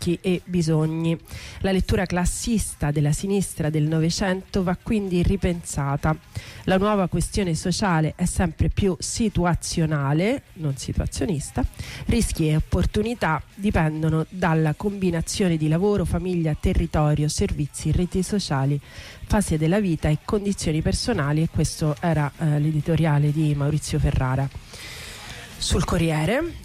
rischi e bisogni. La lettura classista della sinistra del Novecento va quindi ripensata. La nuova questione sociale è sempre più situazionale, non situazionista. Rischi e opportunità dipendono dalla combinazione di lavoro, famiglia, territorio, servizi, reti sociali, fase della vita e condizioni personali, e questo era l'editoriale di Maurizio Ferrara sul Corriere.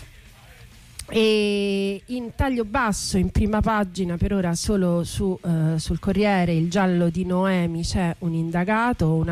E in taglio basso, in prima pagina, per ora solo sul Corriere, il giallo di Noemi, c'è un indagato,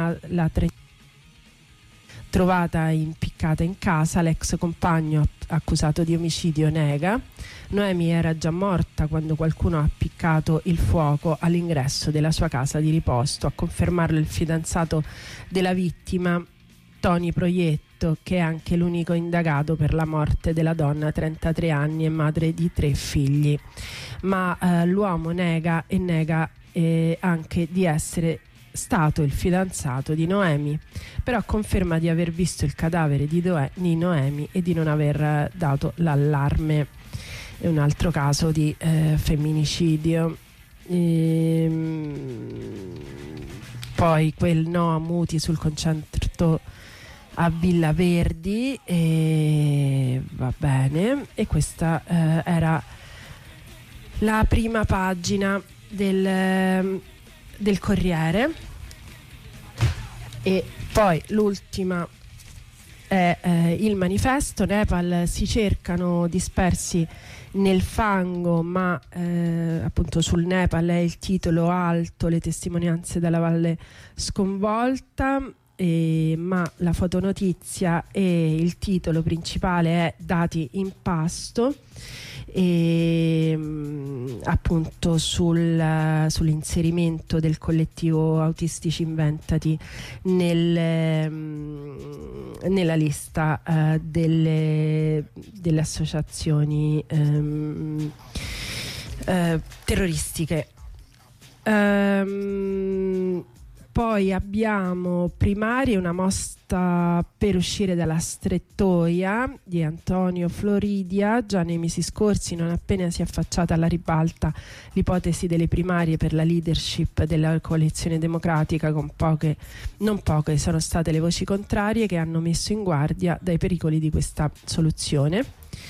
trovata impiccata in casa, l'ex compagno accusato di omicidio nega. Noemi era già morta quando qualcuno ha appiccato il fuoco all'ingresso della sua casa di riposto. A confermarlo il fidanzato della vittima, Tony Proietto, che è anche l'unico indagato per la morte della donna, 33 anni e madre di 3 figli. Ma l'uomo nega anche di essere stato il fidanzato di Noemi, però conferma di aver visto il cadavere di Noemi e di non aver dato l'allarme. È un altro caso di femminicidio. Poi quel no a Muti sul concerto a Villa Verdi, va bene, e questa era la prima pagina del Corriere. E poi l'ultima è il Manifesto. Nepal, si cercano dispersi nel fango, ma appunto sul Nepal è il titolo alto, le testimonianze dalla valle sconvolta. Ma la fotonotizia e il titolo principale è Dati in pasto, appunto sull'inserimento del collettivo Autistici Inventati nella lista delle associazioni terroristiche. Poi abbiamo Primarie, una mostra per uscire dalla strettoia di Antonio Floridia. Già nei mesi scorsi, non appena si è affacciata alla ribalta l'ipotesi delle primarie per la leadership della coalizione democratica, non poche sono state le voci contrarie che hanno messo in guardia dai pericoli di questa soluzione.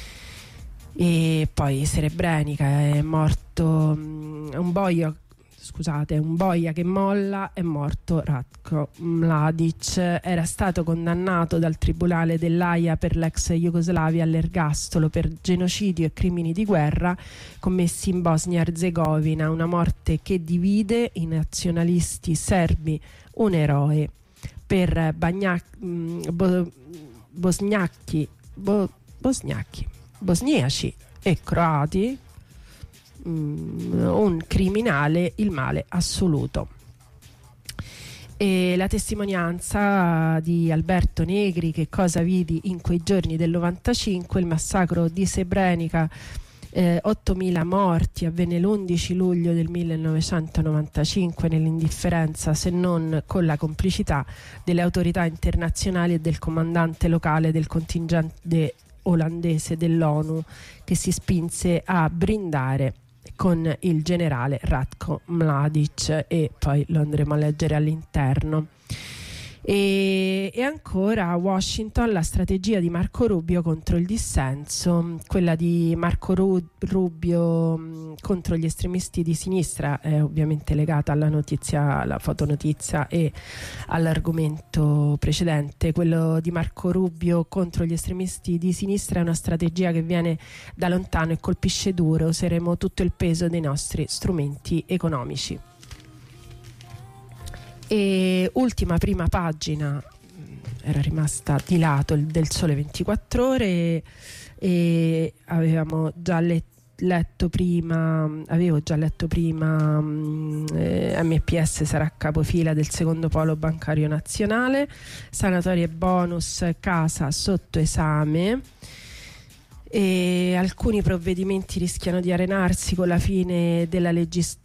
E poi Serebrenica, è morto un boia che molla, è morto Ratko Mladic. Era stato condannato dal tribunale dell'Aia per l'ex Jugoslavia all'ergastolo per genocidio e crimini di guerra commessi in Bosnia-Erzegovina, una morte che divide i nazionalisti serbi, un eroe. Per bosniaci e croati, un criminale, il male assoluto. E la testimonianza di Alberto Negri, Che cosa vidi in quei giorni del 95, il massacro di Srebrenica, 8.000 morti, avvenne l'11 luglio del 1995 nell'indifferenza, se non con la complicità delle autorità internazionali e del comandante locale del contingente olandese dell'ONU, che si spinse a brindare con il generale Ratko Mladic, e poi lo andremo a leggere all'interno. E ancora Washington, la strategia di Marco Rubio contro il dissenso. Quella di Marco Rubio contro gli estremisti di sinistra è ovviamente legata alla notizia, alla fotonotizia e all'argomento precedente. Quello di Marco Rubio contro gli estremisti di sinistra è una strategia che viene da lontano e colpisce duro. Useremo tutto il peso dei nostri strumenti economici. E ultima prima pagina, era rimasta di lato, del Sole 24 Ore, e avevo già letto prima MPS sarà capofila del secondo polo bancario nazionale, sanatorie bonus casa sotto esame, e alcuni provvedimenti rischiano di arenarsi con la fine della legislatura,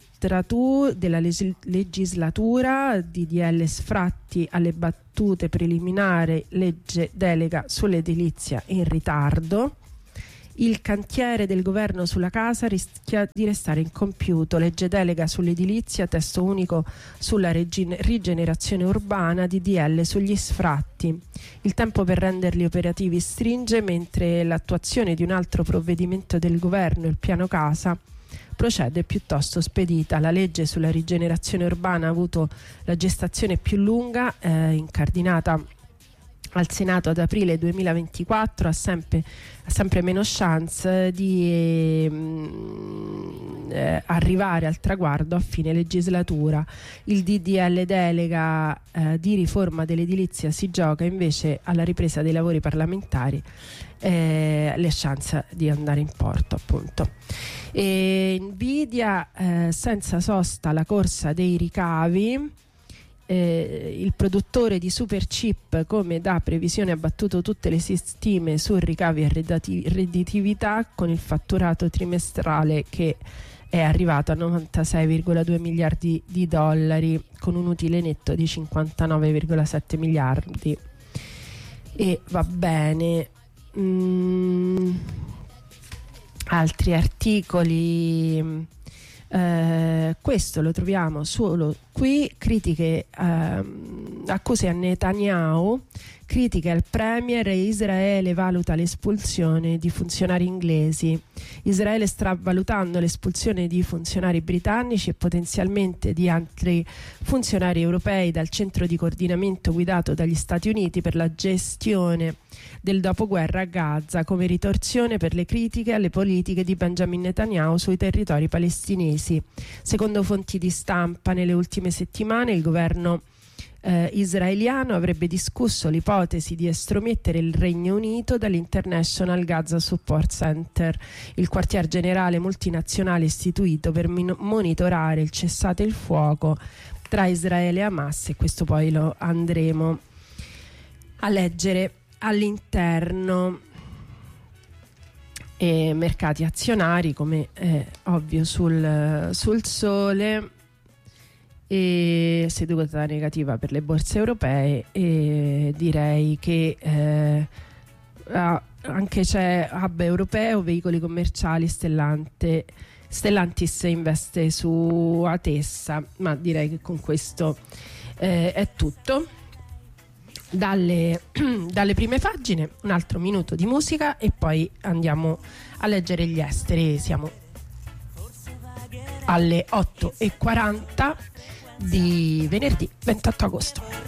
DDL sfratti alle battute preliminari, legge delega sull'edilizia in ritardo. Il cantiere del governo sulla casa rischia di restare incompiuto. Legge delega sull'edilizia, testo unico sulla rigenerazione urbana, DDL sugli sfratti. Il tempo per renderli operativi stringe, mentre l'attuazione di un altro provvedimento del governo, il piano casa, procede piuttosto spedita. La legge sulla rigenerazione urbana ha avuto la gestazione più lunga, incardinata al Senato ad aprile 2024, ha sempre meno chance di arrivare al traguardo a fine legislatura. Il DDL delega di riforma dell'edilizia si gioca invece alla ripresa dei lavori parlamentari le chance di andare in porto, appunto. Nvidia senza sosta la corsa dei ricavi. Il produttore di super chip, come da previsione, ha battuto tutte le stime su ricavi e redditività, con il fatturato trimestrale che è arrivato a 96,2 miliardi di dollari, con un utile netto di 59,7 miliardi. E va bene. Altri articoli. Questo lo troviamo solo qui. Critiche, accuse a Netanyahu, critiche al premier, e Israele valuta l'espulsione di funzionari inglesi. Israele sta valutando l'espulsione di funzionari britannici e potenzialmente di altri funzionari europei dal centro di coordinamento guidato dagli Stati Uniti per la gestione del dopoguerra a Gaza, come ritorsione per le critiche alle politiche di Benjamin Netanyahu sui territori palestinesi. Secondo fonti di stampa, nelle ultime settimane il governo israeliano avrebbe discusso l'ipotesi di estromettere il Regno Unito dall'International Gaza Support Center, il quartier generale multinazionale istituito per monitorare il cessate il fuoco tra Israele e Hamas, e questo poi lo andremo a leggere all'interno. Mercati azionari, come è ovvio sul Sole, e seduta negativa per le borse europee, e direi che anche c'è hub europeo, veicoli commerciali, Stellantis investe su Atessa, ma direi che con questo è tutto. Dalle prime pagine un altro minuto di musica e poi andiamo a leggere gli esteri. Siamo alle 8:40 di venerdì 28 agosto.